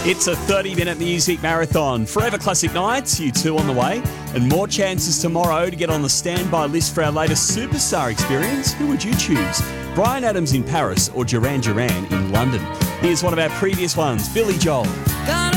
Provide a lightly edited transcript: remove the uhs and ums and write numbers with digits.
It's a 30-minute music marathon. Forever Classic Nights, U2 on the way, and more chances tomorrow to get on the standby list for our latest superstar experience. Who would you choose? Bryan Adams in Paris or Duran Duran in London? Here's one of our previous ones, Billy Joel.